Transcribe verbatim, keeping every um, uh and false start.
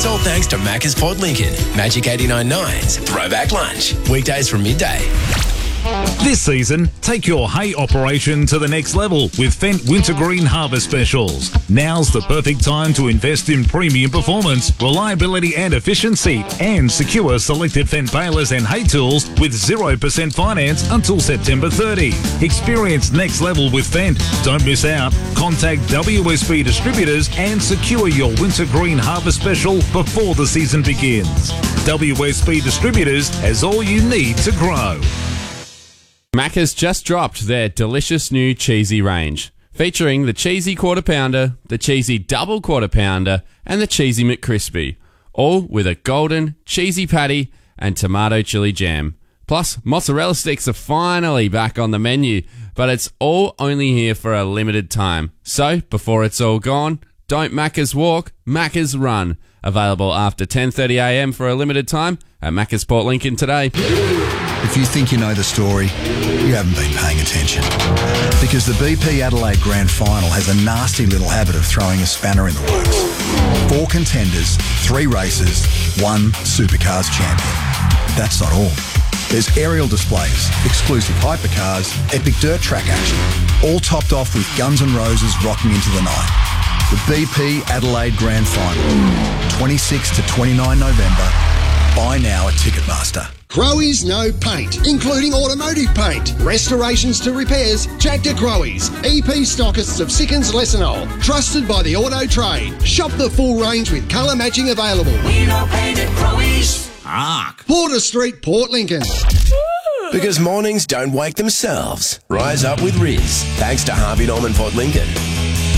It's all thanks to Macca's Port Lincoln. Magic eighty-nine nine's Throwback Lunch. Weekdays from midday. This season, take your hay operation to the next level with Fendt Wintergreen Harvest Specials. Now's the perfect time to invest in premium performance, reliability and efficiency, and secure selected Fendt balers and hay tools with zero percent finance until September thirtieth. Experience next level with Fendt. Don't miss out. Contact W S B Distributors and secure your Wintergreen Harvest Special before the season begins. W S B Distributors has all you need to grow. Macca's just dropped their delicious new cheesy range, featuring the cheesy quarter pounder, the cheesy double quarter pounder, and the cheesy McCrispy, all with a golden, cheesy patty and tomato chili jam. Plus, mozzarella sticks are finally back on the menu, but it's all only here for a limited time. So, before it's all gone, don't Macca's walk, Macca's run. Available after ten thirty a m for a limited time at Macca's Port Lincoln today. If you think you know the story, you haven't been paying attention. Because the B P Adelaide Grand Final has a nasty little habit of throwing a spanner in the works. Four contenders, three races, one Supercars champion. That's not all. There's aerial displays, exclusive hypercars, epic dirt track action, all topped off with Guns N' Roses rocking into the night. The B P Adelaide Grand Final, twenty-sixth to twenty-ninth November. Buy now at Ticketmaster. Growy's No Paint, including automotive paint, restorations to repairs. Jack to Growy's, E P stockists of Sickens Lessenol, trusted by the auto trade. Shop the full range with colour matching available. We don't paint at Growy's. Arc. Porter Street, Port Lincoln. Because mornings don't wake themselves. Rise up with Riz. Thanks to Harvey Norman Port Lincoln.